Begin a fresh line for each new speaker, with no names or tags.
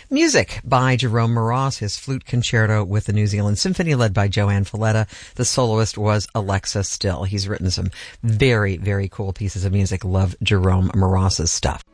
Music by Jerome Moross, his flute concerto with the New Zealand Symphony led by Joanne Falletta. The soloist was Alexa Still. He's written some very, very cool pieces of music. Love Jerome Moross's stuff.